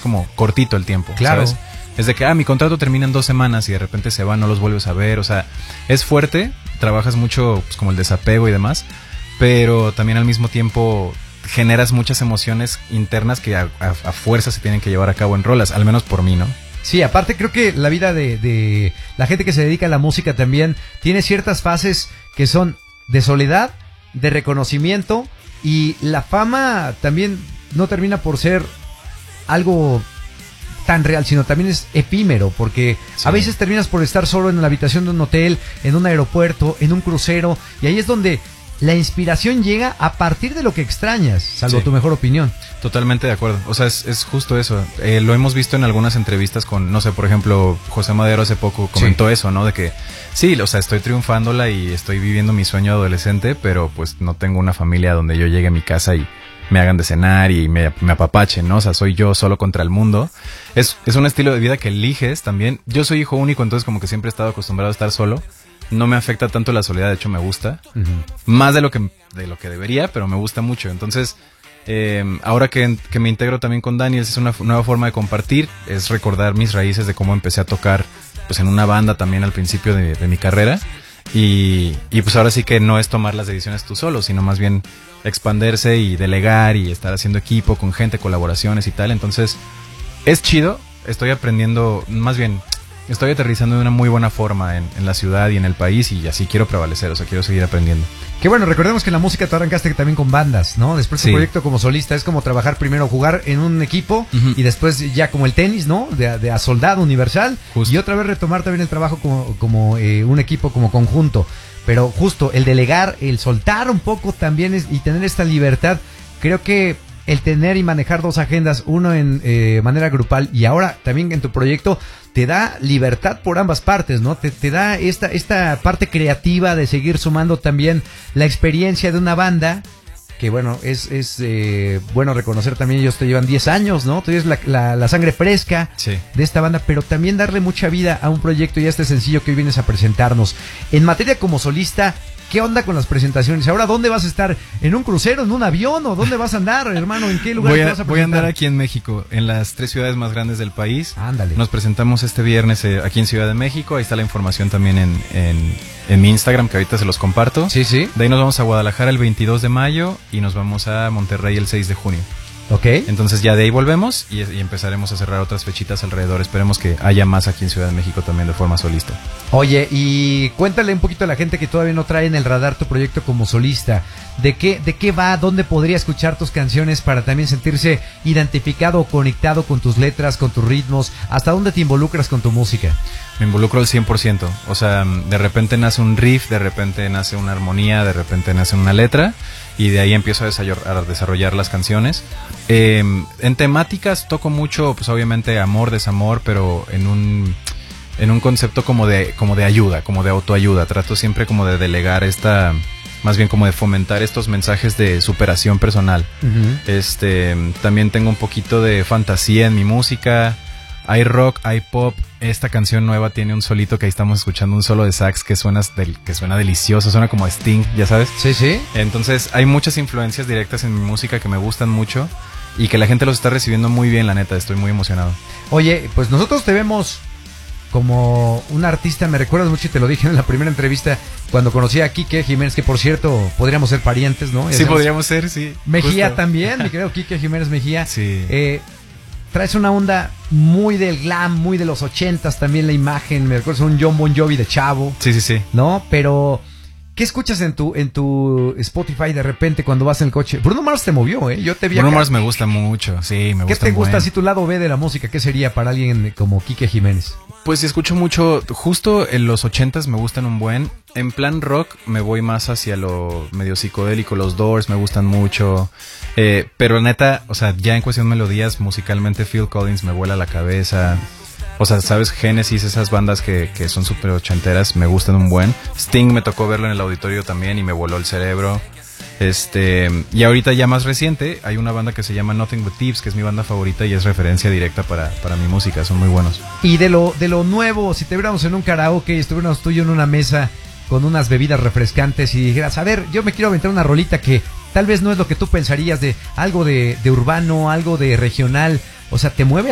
como cortito el tiempo, claro. ¿sabes? Es de que, mi contrato termina en 2 semanas y de repente se va, no los vuelves a ver, o sea, es fuerte, trabajas mucho pues, como el desapego y demás, pero también al mismo tiempo generas muchas emociones internas que a fuerza se tienen que llevar a cabo en rolas, al menos por mí, ¿no? Sí, aparte creo que la vida de la gente que se dedica a la música también tiene ciertas fases que son de soledad, de reconocimiento, y la fama también no termina por ser algo tan real, sino también es efímero, porque sí. A veces terminas por estar solo en la habitación de un hotel, en un aeropuerto, en un crucero, y ahí es donde la inspiración llega a partir de lo que extrañas, salvo tu mejor opinión. Totalmente de acuerdo, o sea, es justo eso. Lo hemos visto en algunas entrevistas con, no sé, por ejemplo, José Madero hace poco comentó eso, ¿no? De que sí, o sea, estoy triunfándola y estoy viviendo mi sueño adolescente, pero pues no tengo una familia donde yo llegue a mi casa y me hagan de cenar y me apapachen, ¿no? O sea, soy yo solo contra el mundo. Es un estilo de vida que eliges también. Yo soy hijo único, entonces como que siempre he estado acostumbrado a estar solo. No me afecta tanto la soledad, de hecho me gusta. Más de lo que debería, pero me gusta mucho. Entonces, ahora que me integro también con Daniel, es una nueva forma de compartir, es recordar mis raíces de cómo empecé a tocar pues en una banda también al principio de mi carrera. Y pues ahora sí que no es tomar las decisiones tú solo, sino más bien expanderse y delegar y estar haciendo equipo con gente, colaboraciones y tal. Entonces, es chido, estoy aprendiendo, más bien, estoy aterrizando de una muy buena forma en la ciudad y en el país, y así quiero prevalecer, o sea, quiero seguir aprendiendo. Que bueno, recordemos que en la música tú arrancaste también con bandas, ¿no? Después tu proyecto como solista es como trabajar primero, jugar en un equipo y después ya como el tenis, ¿no? De a soldado universal. Justo. Y otra vez retomar también el trabajo como un equipo, como conjunto. Pero justo el delegar, el soltar un poco también y tener esta libertad, creo que el tener y manejar 2 agendas, uno en manera grupal y ahora también en tu proyecto, te da libertad por ambas partes, ¿no? Te da esta parte creativa de seguir sumando también la experiencia de una banda, que bueno, es bueno reconocer también, ellos te llevan 10 años, ¿no? Tú eres la sangre fresca de esta banda, pero también darle mucha vida a un proyecto y a este sencillo que hoy vienes a presentarnos. En materia como solista, ¿qué onda con las presentaciones? Ahora, ¿dónde vas a estar? ¿En un crucero, en un avión o dónde vas a andar, hermano? ¿En qué lugar te vas a presentar? Voy a andar aquí en México, en las 3 ciudades más grandes del país. Ándale. Nos presentamos este viernes aquí en Ciudad de México. Ahí está la información también en mi Instagram, que ahorita se los comparto. Sí. De ahí nos vamos a Guadalajara el 22 de mayo y nos vamos a Monterrey el 6 de junio. Ok. Entonces ya de ahí volvemos y empezaremos a cerrar otras fechitas alrededor. Esperemos que haya más aquí en Ciudad de México también de forma solista. Oye, y cuéntale un poquito a la gente que todavía no trae en el radar tu proyecto como solista. ¿De qué va? ¿Dónde podría escuchar tus canciones para también sentirse identificado o conectado con tus letras, con tus ritmos? ¿Hasta dónde te involucras con tu música? Me involucro al 100%. O sea, de repente nace un riff, de repente nace una armonía, de repente nace una letra, y de ahí empiezo a desarrollar las canciones. En temáticas toco mucho, pues obviamente amor, desamor, pero en un concepto como de ayuda, como de autoayuda. Trato siempre como de delegar más bien como de fomentar estos mensajes de superación personal. También tengo un poquito de fantasía en mi música. Hay rock, hay pop. Esta canción nueva tiene un solito que ahí estamos escuchando, un solo de sax que suena delicioso, suena como Sting, ya sabes. Sí. Entonces hay muchas influencias directas en mi música que me gustan mucho y que la gente los está recibiendo muy bien, la neta, estoy muy emocionado. Oye, pues nosotros te vemos como un artista, me recuerdas mucho y te lo dije en la primera entrevista cuando conocí a Quique Jiménez, que por cierto podríamos ser parientes, ¿no? Sí, podríamos ser, sí. Mejía justo. También, mi querido Quique Jiménez Mejía. Sí. Traes una onda muy del glam, muy de los 80s también la imagen. Me recuerdo un John Bon Jovi de chavo. Sí. ¿No? Pero, ¿qué escuchas en tu Spotify de repente cuando vas en el coche? Bruno Mars te movió, ¿eh? Yo te vi Bruno acá. Mars me gusta mucho, sí, me gusta. ¿Qué te gusta así tu lado B de la música? ¿Qué sería para alguien como Quique Jiménez? Pues escucho mucho, justo en los 80s me gustan un buen. En plan rock me voy más hacia lo medio psicodélico, los Doors me gustan mucho. Pero neta, o sea, ya en cuestión de melodías, musicalmente Phil Collins me vuela la cabeza. O sea, ¿sabes? Genesis, esas bandas que son súper ochenteras, me gustan un buen. Sting me tocó verlo en el auditorio también y me voló el cerebro. Y ahorita ya más reciente, hay una banda que se llama Nothing But Thieves, que es mi banda favorita y es referencia directa para mi música, son muy buenos. Y de lo nuevo, si te viéramos en un karaoke y estuviéramos tú y yo en una mesa con unas bebidas refrescantes y dijeras, a ver, yo me quiero aventar una rolita que tal vez no es lo que tú pensarías, de algo de urbano, algo de regional, o sea, ¿te mueve